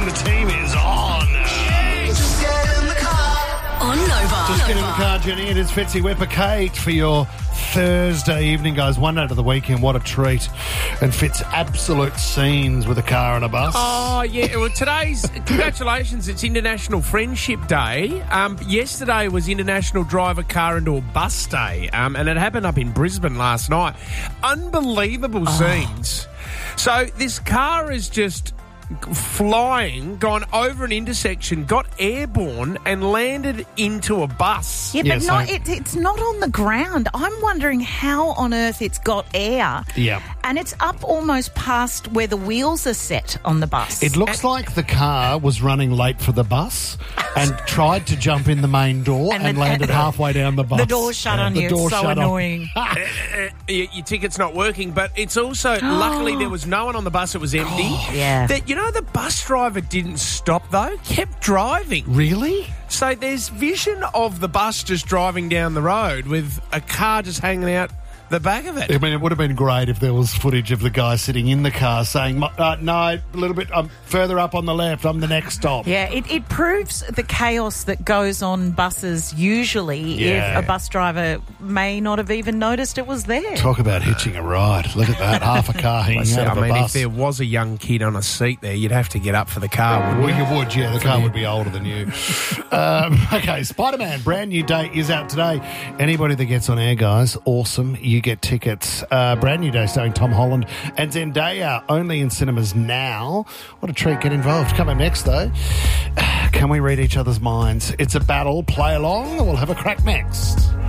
and the team is on. Just get in the car. On Nova. Just get in the car, Jenny. It is Fitzy Whipper Kate for your Thursday evening, guys. One day to the weekend. What a treat. And Fitz absolute scenes with a car and a bus. Oh, yeah. Well, today's, congratulations, it's International Friendship Day. Yesterday was International Drive a Car into a Bus Day, and it happened up in Brisbane last night. Unbelievable scenes. So this car is just flying, gone over an intersection, got airborne and landed into a bus. Yeah, but Yeah, it's not on the ground. I'm wondering how on earth it's got air. Yeah. And it's up almost past where the wheels are set on the bus. It looks like the car was running late for the bus and tried to jump in the main door and landed halfway down the bus. The door shut on you. It's so annoying. Your ticket's not working, but it's also, luckily there was no one on the bus, it was empty. Yeah. The bus driver didn't stop though, kept driving. Really? So there's vision of the bus just driving down the road with a car just hanging out the back of it. I mean, it would have been great if there was footage of the guy sitting in the car saying, no, a little bit, I'm further up on the left, I'm the next stop. Yeah, it proves the chaos that goes on buses usually Yeah. if a bus driver may not have even noticed it was there. Talk about hitching a ride. Look at that, half a car hanging out of a if bus. there was a young kid on a seat there, you'd have to get up for the car, wouldn't you? Well, you would, yeah. The car would be older than you. Okay, Spider-Man, brand new day is out today. Anybody that gets on air, guys, awesome. You get tickets. Brand new day starring Tom Holland and Zendaya, only in cinemas now. What a treat. Get involved. Come up next, though. Can we read each other's minds? It's a battle. Play along. We'll have a crack next.